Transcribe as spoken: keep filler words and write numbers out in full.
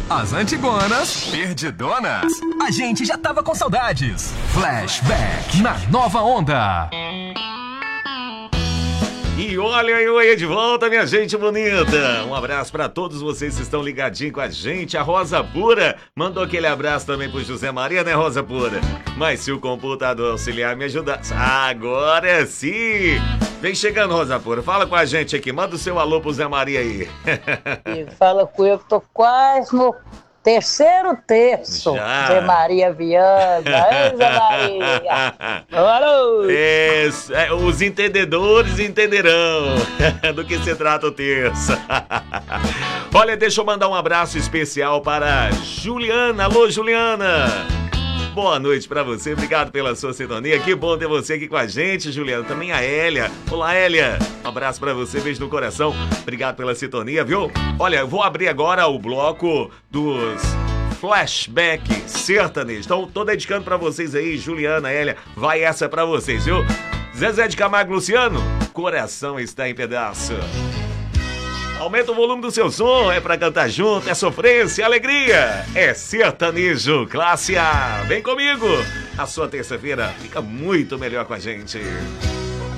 As Antigonas, perdidonas. A gente já tava com saudades. Flashback na Nova Onda. E olha eu aí de volta, minha gente bonita. Um abraço pra todos vocês que estão ligadinhos com a gente. A Rosa Pura mandou aquele abraço também pro José Maria, né, Rosa Pura? Mas se o computador auxiliar me ajudar... Agora sim! Vem chegando, Rosa Pura. Fala com a gente aqui. Manda o seu alô pro Zé Maria aí. E fala com eu que tô quase no terceiro terço. Já. Zé Maria Viana. Ei, Zé Maria. Alô. É, é, os entendedores entenderão do que se trata o terço. Olha, deixa eu mandar um abraço especial para Juliana. Alô, Juliana. Boa noite pra você, obrigado pela sua sintonia. Que bom ter você aqui com a gente, Juliana. Também a Hélia. Olá, Hélia. Um abraço pra você, beijo no coração. Obrigado pela sintonia, viu? Olha, eu vou abrir agora o bloco dos Flashback sertanejo. Então, tô dedicando pra vocês aí, Juliana, Hélia. Vai essa pra vocês, viu? Zezé de Camargo e Luciano, coração está em pedaço. Aumenta o volume do seu som, é pra cantar junto, é sofrência, alegria, é sertanejo, classe A. Vem comigo, a sua terça-feira fica muito melhor com a gente.